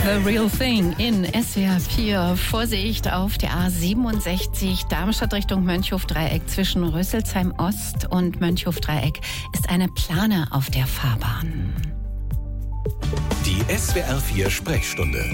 The Real Thing in SWR 4. Vorsicht auf der A67 Darmstadt Richtung Mönchhof-Dreieck zwischen Rüsselsheim Ost und Mönchhof-Dreieck ist eine Plane auf der Fahrbahn. Die SWR 4 Sprechstunde.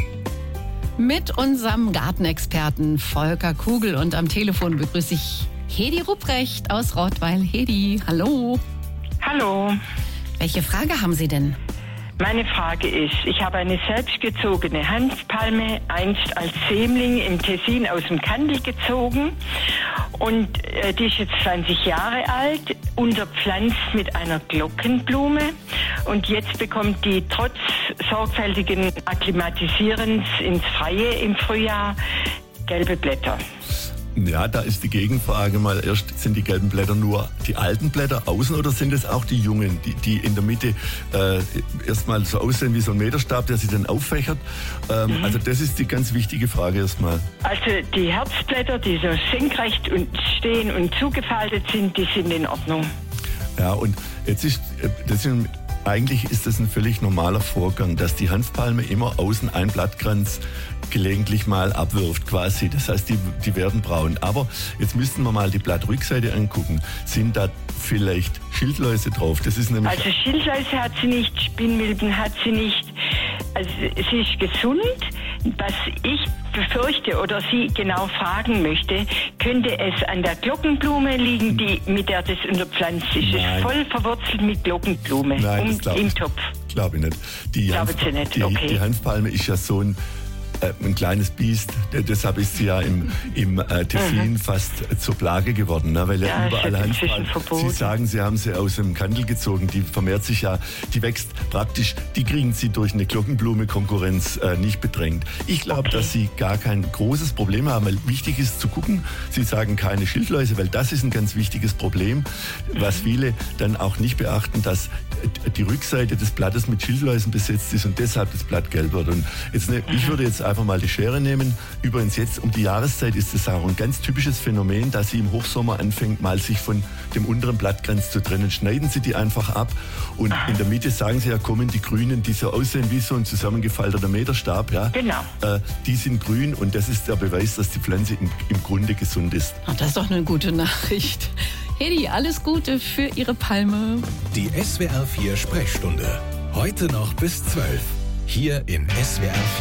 Mit unserem Gartenexperten Volker Kugel und am Telefon begrüße ich Hedi Rupprecht aus Rottweil. Hedi, hallo. Hallo. Welche Frage haben Sie denn? Meine Frage ist, ich habe eine selbstgezogene Hanfpalme einst als Sämling im Tessin aus dem Kandel gezogen und die ist jetzt 20 Jahre alt, unterpflanzt mit einer Glockenblume und jetzt bekommt die trotz sorgfältigen Akklimatisierens ins Freie im Frühjahr gelbe Blätter. Ja, da ist die Gegenfrage mal erst, sind die gelben Blätter nur die alten Blätter außen oder sind es auch die jungen, die in der Mitte erstmal so aussehen wie so ein Meterstab, der sich dann auffächert? Also das ist die ganz wichtige Frage erstmal. Also die Herzblätter, die so senkrecht und stehen und zugefaltet sind, die sind in Ordnung. Ja, und jetzt eigentlich ist das ein völlig normaler Vorgang, dass die Hanfpalme immer außen einen Blattkranz gelegentlich mal abwirft quasi. Das heißt, die werden braun. Aber jetzt müssten wir mal die Blattrückseite angucken. Sind da vielleicht Schildläuse drauf? Das ist nämlich also Schildläuse hat sie nicht, Spinnmilben hat sie nicht. Also sie ist gesund. Was ich befürchte oder Sie genau fragen möchte, könnte es an der Glockenblume liegen, mit der das unterpflanzt ist. Es ist voll verwurzelt mit Glockenblume im Topf. Glaube ich nicht. Die Hanfpalme ist ja so ein kleines Biest, deshalb ist sie ja im Tessin fast zur Plage geworden, ne? Weil ja überall Hanfpalmen. Sie sagen, Sie haben sie aus dem Kandel gezogen, die vermehrt sich ja, die wächst praktisch, die kriegen Sie durch eine Glockenblume-Konkurrenz nicht bedrängt. Ich glaube, dass Sie gar kein großes Problem haben, weil wichtig ist zu gucken, Sie sagen keine Schildläuse, weil das ist ein ganz wichtiges Problem, was viele dann auch nicht beachten, dass die Rückseite des Blattes mit Schildläusen besetzt ist und deshalb das Blatt gelb wird. Und jetzt, ich würde jetzt einfach mal die Schere nehmen. Übrigens jetzt um die Jahreszeit ist es auch ein ganz typisches Phänomen, dass sie im Hochsommer anfängt, mal sich von dem unteren Blattkranz zu trennen. Schneiden Sie die einfach ab und in der Mitte sagen Sie ja, kommen die Grünen, die so aussehen wie so ein zusammengefalteter Meterstab. Ja? Genau. Die sind grün und das ist der Beweis, dass die Pflanze im Grunde gesund ist. Ach, das ist doch eine gute Nachricht. Hedi, alles Gute für Ihre Palme. Die SWR 4 Sprechstunde. Heute noch bis 12. Hier in SWR 4.